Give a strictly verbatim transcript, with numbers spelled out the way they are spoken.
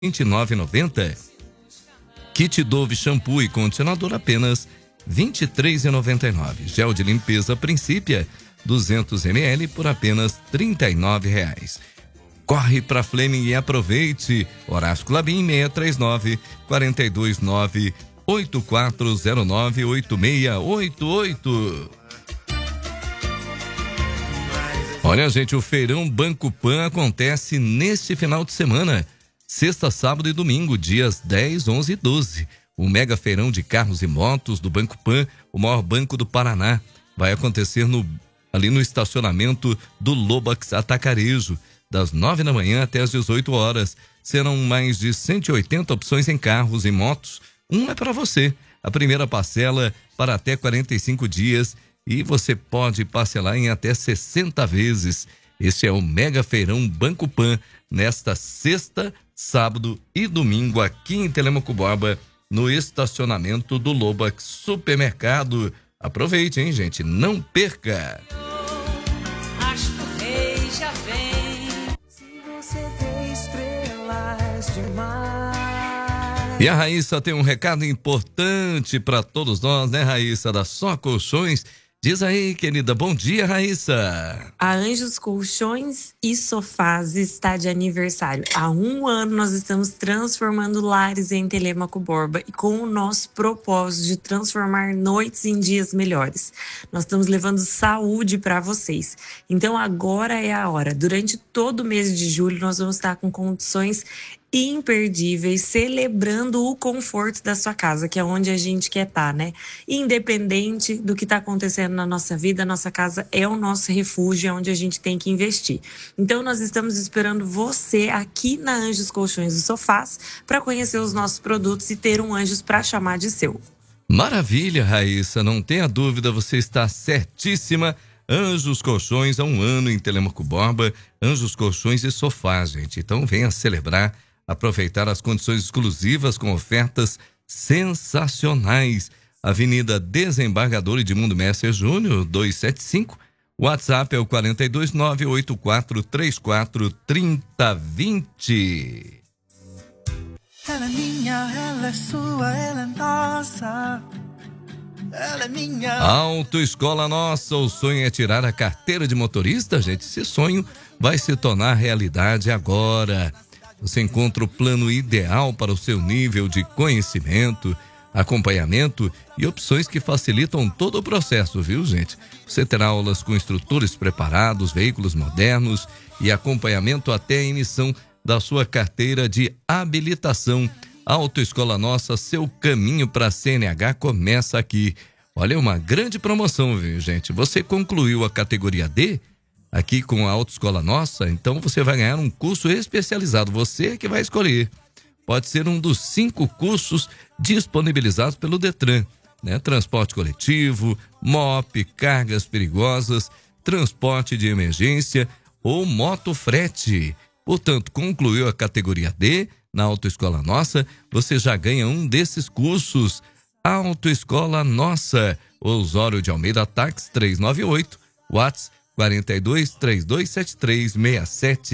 vinte e nove reais e noventa centavos. Kit Dove shampoo e condicionador apenas vinte e três reais e noventa e nove centavos. Gel de limpeza Principia duzentos mililitros por apenas trinta e nove reais. Corre pra Fleming e aproveite. Horácio Clabin seis três nove, quatro dois nove, oito quatro zero nove, oito seis oito oito. Olha, gente, o Feirão Banco Pan acontece neste final de semana. Sexta, sábado e domingo, dias dez, onze e doze. O mega feirão de carros e motos do Banco Pan, o maior banco do Paraná, vai acontecer no, ali no estacionamento do Lobax Atacarejo, das nove da manhã até as dezoito horas. Serão mais de cento e oitenta opções em carros e motos. Um é para você. A primeira parcela para até quarenta e cinco dias e você pode parcelar em até sessenta vezes. Este é o Mega Feirão Banco Pan, nesta sexta, sábado e domingo, aqui em Telêmaco Borba, no estacionamento do Lobax Supermercado. Aproveite, hein, gente? Não perca! Acho que o rei já vem. Se você vê estrelas demais. E a Raíssa tem um recado importante para todos nós, né, Raíssa, da Só Colchões. Diz aí, querida. Bom dia, Raíssa. A Anjos Colchões e Sofás está de aniversário. Há um ano nós estamos transformando lares em Telêmaco Borba e com o nosso propósito de transformar noites em dias melhores. Nós estamos levando saúde para vocês. Então agora é a hora. Durante todo o mês de julho nós vamos estar com condições imperdíveis, celebrando o conforto da sua casa, que é onde a gente quer estar, né? Independente do que está acontecendo na nossa vida, a nossa casa é o nosso refúgio, é onde a gente tem que investir. Então nós estamos esperando você aqui na Anjos Colchões e Sofás para conhecer os nossos produtos e ter um Anjos para chamar de seu. Maravilha, Raíssa, não tenha dúvida, você está certíssima. Anjos Colchões há um ano em Telêmaco Borba, Anjos Colchões e Sofás, gente. Então venha celebrar, aproveitar as condições exclusivas com ofertas sensacionais. Avenida Desembargador Edmundo Messer Júnior, duzentos e setenta e cinco. WhatsApp é o quatro dois nove, oito quatro três quatro, três zero dois zero. Ela é minha, ela é sua, ela é nossa. Ela é minha. Autoescola Nossa, o sonho é tirar a carteira de motorista, gente. Esse sonho vai se tornar realidade agora. Você encontra o plano ideal para o seu nível de conhecimento, acompanhamento e opções que facilitam todo o processo, viu, gente? Você terá aulas com instrutores preparados, veículos modernos e acompanhamento até a emissão da sua carteira de habilitação. Autoescola Nossa, seu caminho para a C N H começa aqui. Olha, uma grande promoção, viu, gente? Você concluiu a categoria D aqui com a Autoescola Nossa, então você vai ganhar um curso especializado. Você que vai escolher. Pode ser um dos cinco cursos disponibilizados pelo Detran, né? Transporte coletivo, M O P, cargas perigosas, transporte de emergência ou motofrete. Portanto, concluiu a categoria D na Autoescola Nossa, você já ganha um desses cursos. Autoescola Nossa, Osório de Almeida, táxi trezentos e noventa e oito, WhatsApp quarenta e dois, trinta e dois setenta e três, sessenta e sete.